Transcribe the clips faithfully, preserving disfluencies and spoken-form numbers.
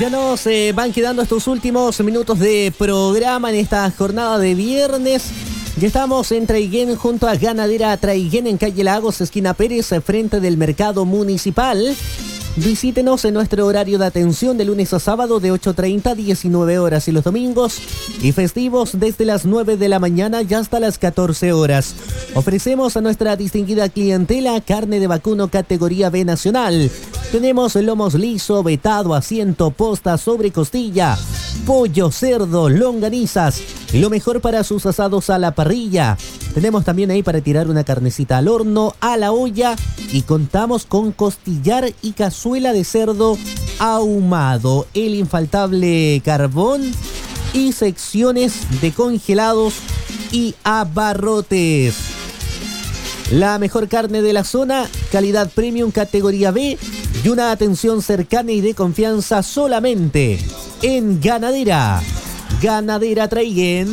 Ya nos eh, van quedando estos últimos minutos de programa en esta jornada de viernes. Ya estamos en Traiguén junto a Ganadera Traiguén en calle Lagos, esquina Pérez, frente del mercado municipal. Visítenos en nuestro horario de atención de lunes a sábado de ocho treinta a diecinueve horas y los domingos y festivos desde las nueve de la mañana y hasta las catorce horas. Ofrecemos a nuestra distinguida clientela carne de vacuno categoría B nacional. Tenemos lomos liso, vetado, asiento, posta, sobre costilla, pollo, cerdo, longanizas y lo mejor para sus asados a la parrilla. Tenemos también ahí para tirar una carnecita al horno, a la olla, y contamos con costillar y cazuela de cerdo ahumado, el infaltable carbón y secciones de congelados y abarrotes. La mejor carne de la zona, calidad premium categoría B y una atención cercana y de confianza solamente en Ganadera. Ganadera Traiguén.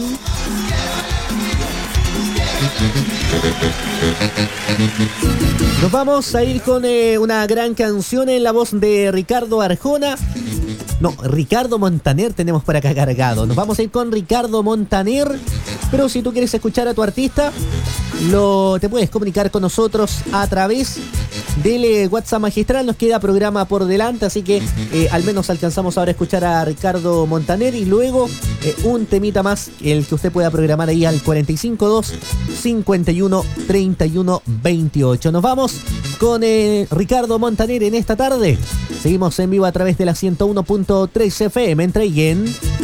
Nos vamos a ir con eh, una gran canción en la voz de Ricardo Arjona. No, Ricardo Montaner tenemos por acá cargado. Nos vamos a ir con Ricardo Montaner. Pero si tú quieres escuchar a tu artista, lo, te puedes comunicar con nosotros a través del eh, WhatsApp magistral. Nos queda programa por delante, así que eh, al menos alcanzamos ahora a escuchar a Ricardo Montaner y luego eh, un temita más, el que usted pueda programar ahí al cuarenta y cinco dos, cincuenta y uno, treinta y uno, veintiocho. Nos vamos con eh, Ricardo Montaner en esta tarde. Seguimos en vivo a través de la ciento uno punto tres F M en Traiguén.